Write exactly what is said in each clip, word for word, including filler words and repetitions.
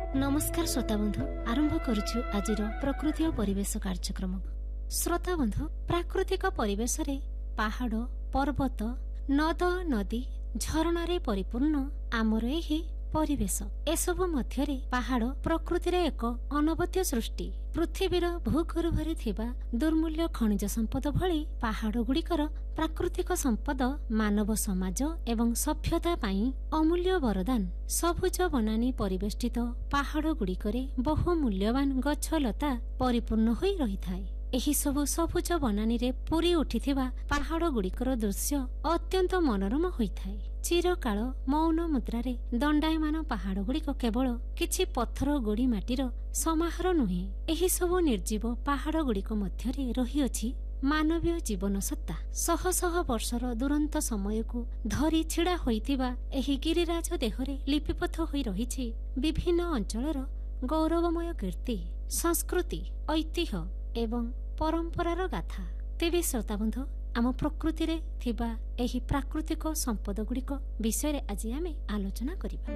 नमस्कार श्रोता बंधु, आरंभ करुछु आजिर प्रकृति और परिवेश कार्यक्रम। श्रोता बंधु, प्राकृतिक परिवेश रे पहाड़, पर्वत, नद नदी, झरणारे परिपूर्ण आमर एही परिवेश। एसबु मध्यरे पहाड़ प्रकृतिर एक अनवद्य सृष्टि। पृथ्वीर भूगर्भरे थिबा दुर्मूल्य खनिज संपद भली पहाड़ गुड़िकर प्राकृतिक संपद मानव समाज एवं सभ्यता पाई अमूल्य वरदान। सबुज बनानी परिवेष्टित पहाड़ गुड़िकरे बहु मूल्यवान गछ लता परिपूर्ण होई रहिथाय। एही सबु सबुज बनानी रे पूरी उठिथिबा पहाड़ गुड़िकर दृश्य अत्यंत मनोरम होइथाय। चिरकाल मौन मुद्रारे दंडायमान पहाड़ गुड़िक केवल किछि पत्थर गोड़ी माटीर समाहार नुहे। एही सबु निर्जीव पहाड़ गुड़िक मध्यरे रहिअछि मानवीय जीवन सत्ता। शह शह वर्षर दुरंत समय को धरी छिड़ा होइतिबा एही गिरिराज देहरे लिपिबद्ध होई रहिछि विभिन्न अंचलर गौरवमय कीर्ति, संस्कृति, ऐतिह्य एवं परंपरार गाथा। तेबे श्रोता बंधु, आम प्रकृति रे थिबा एही प्राकृतिक संपद गुड़िक विषय रे आज आमे आलोचना करिबा।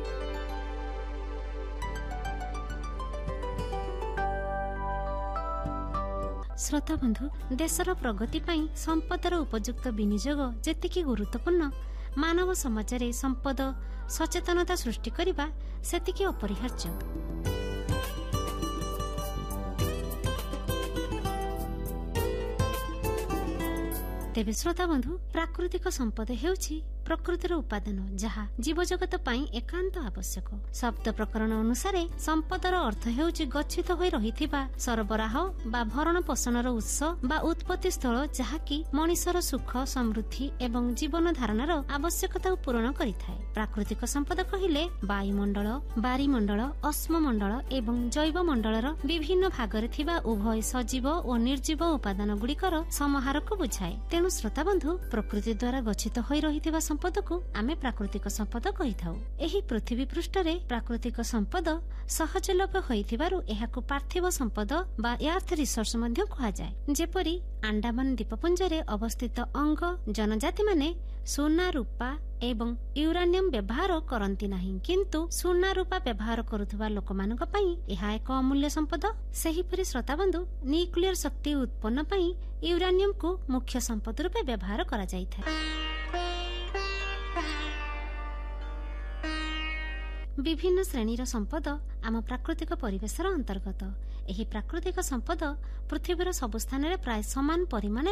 श्रोता बंधु, देशर प्रगति पाई संपदर उपयुक्त विनियोग जेतिकी गुरुत्वपूर्ण, मानव समाज रे संपद सचेतनता सृष्टि करिबा सेतिकी अपरिहार्य। तेबे श्रोता बंधु, प्राकृतिक संपद हेउछि प्रकृतिर उपादान जहा जीव जगत पाई एकांत आवश्यक। शब्द प्रकरण अनुसार संपदर अर्थ हेउछि गच्छित होई रहिथिबा सरबराह बा भरण पोषणर उत्स बा उत्पत्ति स्थल, जहाकी मनुष्यर सुख, समृद्धि एवं जीवन धारणार आवश्यकता पूरण करिथाय। प्राकृतिक संपद कहिले वायुमंडल, बारिमंडल, अश्ममंडल एवं जैव मंडलर विभिन्न भागरे थिबा उभय सजीव और निर्जीव उपादान गुड़िकर समाहार को बुझाए। तेणु श्रोता बंधु, प्रकृति द्वारा गच्छित होई रहिथिबा संपद को आमे प्राकृतिक संपद कहिथाउ। एही पृथ्वी पृष्ठरे प्राकृतिक संपद सहजलभ होइथिबारु एहाकु पार्थिव संपद बा अर्थ रिसोर्स मध्ये कहा जाय। जेपरि अंडमान द्वीपपुंजरे अवस्थित अंग जनजाति माने सोना, रूपा एवं यूरानियम व्यवहार करंती नाही, किंतु सोना रूपा व्यवहार करुथबा लोकमानक पई एहा एक अमूल्य संपद। सेहिपरि श्रोता बंधु, न्यूक्लियर शक्ति उत्पन्न पई यूरानियम को मुख्य संपद रूपे व्यवहार करा जायथाय। विभिन्न श्रेणीर संपद आम प्राकृतिक परिवेशर अंतर्गत। एही प्राकृतिक संपद पृथ्वीर सबु स्थान प्राय समान परिमाण